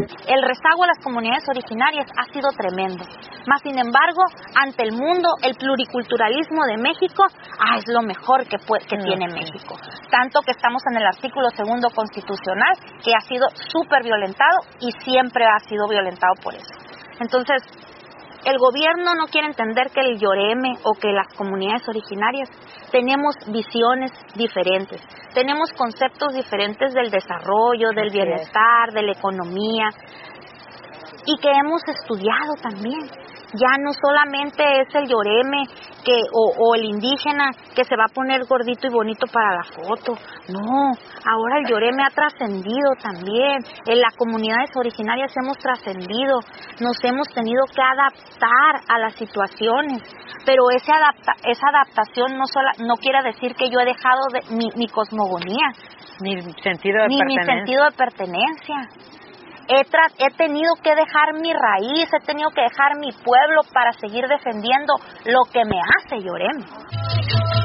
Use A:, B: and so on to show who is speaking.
A: el rezago a las comunidades originarias ha sido tremendo. Mas, sin embargo, ante el mundo, el pluriculturalismo de México es lo mejor que tiene México. Tanto que estamos en el artículo 2 constitucional, que ha sido súper violentado y siempre ha sido violentado por eso. Entonces, el gobierno no quiere entender que el Yoreme o que las comunidades originarias tenemos visiones diferentes, tenemos conceptos diferentes del desarrollo, del bienestar, de la economía, y que hemos estudiado también. Ya no solamente es el Yoreme o el indígena que se va a poner gordito y bonito para la foto. No, ahora el Yoreme ha trascendido también. En las comunidades originarias hemos trascendido, nos hemos tenido que adaptar a las situaciones. Pero esa adaptación no quiere decir que yo he dejado mi cosmogonía,
B: mi sentido de pertenencia.
A: He tenido que dejar mi raíz, he tenido que dejar mi pueblo para seguir defendiendo lo que me hace Yoreme.